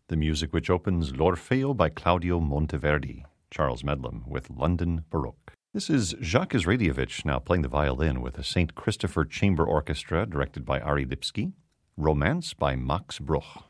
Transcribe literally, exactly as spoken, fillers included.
The music which opens L'Orfeo by Claudio Monteverdi, Charles Medlem with London Baroque. This is Jacques Radievich now playing the violin with the Saint Christopher Chamber Orchestra directed by Ari Lipski, Romance by Max Bruch.